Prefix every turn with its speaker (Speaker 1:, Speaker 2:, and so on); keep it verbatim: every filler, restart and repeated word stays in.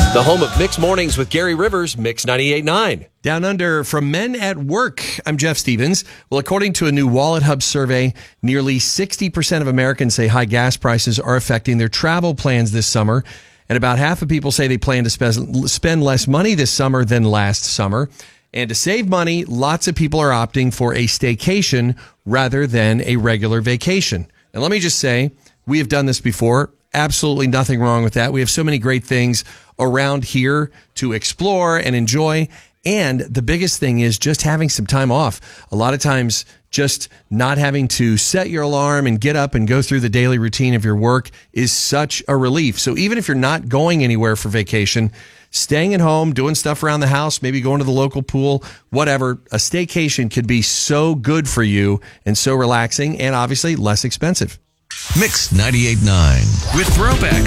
Speaker 1: The home of Mixed Mornings with Gary Rivers, Mix ninety-eight point nine.
Speaker 2: Down under from men at work. I'm Jeff Stevens. Well, according to a new Wallet Hub survey, nearly sixty percent of Americans say high gas prices are affecting their travel plans this summer. And about half of people say they plan to spe- spend less money this summer than last summer. And to save money, lots of people are opting for a staycation rather than a regular vacation. And let me just say, we have done this before. Absolutely nothing wrong with that. We have so many great things around here to explore and enjoy. And the biggest thing is just having some time off. A lot of times, just not having to set your alarm and get up and go through the daily routine of your work is such a relief. So even if you're not going anywhere for vacation, staying at home, doing stuff around the house, maybe going to the local pool, whatever, a staycation could be so good for you and so relaxing and obviously less expensive.
Speaker 3: Mix ninety-eight point nine with Throwback.